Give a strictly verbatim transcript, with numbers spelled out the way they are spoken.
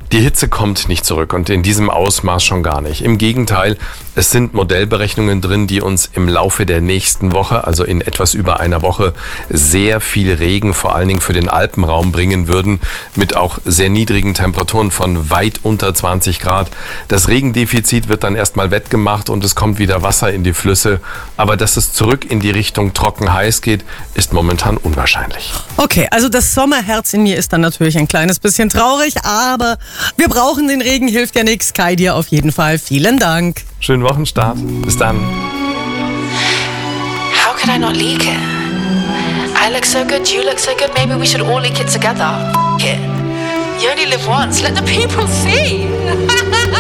Die Hitze kommt nicht zurück und in diesem Ausmaß schon gar nicht. Im Gegenteil, es sind Modellberechnungen drin, die uns im Laufe der nächsten Woche, also in etwas über einer Woche, sehr viel Regen, vor allen Dingen für den Alpenraum bringen würden, mit auch sehr niedrigen Temperaturen von weit unter zwanzig Grad. Das Regendefizit wird dann erstmal wettgemacht und es kommt wieder Wasser in die Flüsse. Aber dass es zurück in die Richtung trocken-heiß geht, ist momentan unwahrscheinlich. Okay, also das Sommerherz in mir ist dann natürlich ein kleines bisschen traurig, aber wir brauchen den Regen, hilft ja nichts. Kai, dir auf jeden Fall vielen Dank. Schönen Wochenstart. Bis dann. How could I not leak it? I look so good, you look so good, maybe we should all leak it together. F- it. You only live once, let the people see.